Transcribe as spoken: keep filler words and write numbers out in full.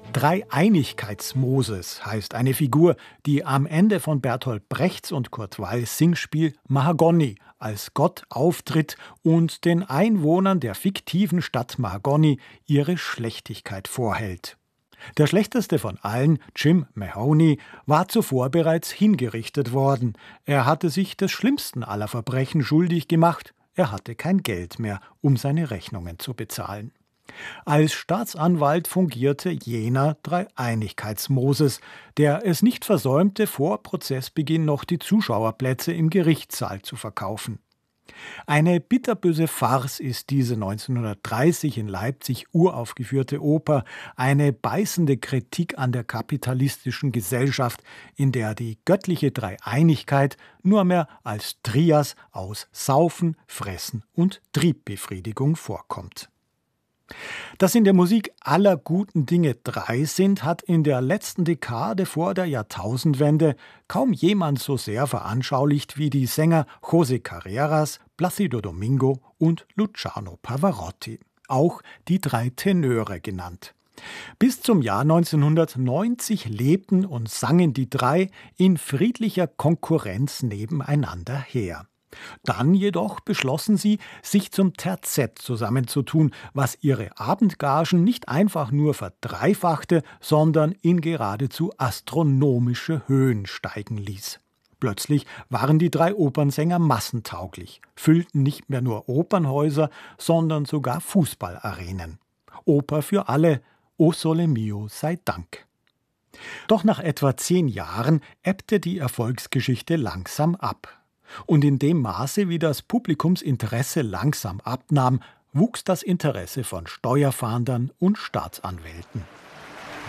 Dreieinigkeits-Moses heißt eine Figur, die am Ende von Bertolt Brechts und Kurt Weihs Singspiel Mahagoni als Gott auftritt und den Einwohnern der fiktiven Stadt Mahagoni ihre Schlechtigkeit vorhält. Der schlechteste von allen, Jim Mahoney, war zuvor bereits hingerichtet worden. Er hatte sich des schlimmsten aller Verbrechen schuldig gemacht. Er hatte kein Geld mehr, um seine Rechnungen zu bezahlen. Als Staatsanwalt fungierte jener Dreieinigkeits-Moses, der es nicht versäumte, vor Prozessbeginn noch die Zuschauerplätze im Gerichtssaal zu verkaufen. Eine bitterböse Farce ist diese neunzehnhundertdreißig in Leipzig uraufgeführte Oper, eine beißende Kritik an der kapitalistischen Gesellschaft, in der die göttliche Dreieinigkeit nur mehr als Trias aus Saufen, Fressen und Triebbefriedigung vorkommt. Dass in der Musik aller guten Dinge drei sind, hat in der letzten Dekade vor der Jahrtausendwende kaum jemand so sehr veranschaulicht wie die Sänger José Carreras, Plácido Domingo und Luciano Pavarotti, auch die drei Tenöre genannt. Bis zum Jahr neunzehnhundertneunzig lebten und sangen die drei in friedlicher Konkurrenz nebeneinander her. Dann jedoch beschlossen sie, sich zum Terzett zusammenzutun, was ihre Abendgagen nicht einfach nur verdreifachte, sondern in geradezu astronomische Höhen steigen ließ. Plötzlich waren die drei Opernsänger massentauglich, füllten nicht mehr nur Opernhäuser, sondern sogar Fußballarenen. Oper für alle, O Sole Mio sei Dank. Doch nach etwa zehn Jahren ebbte die Erfolgsgeschichte langsam ab. Und in dem Maße, wie das Publikumsinteresse langsam abnahm, wuchs das Interesse von Steuerfahndern und Staatsanwälten.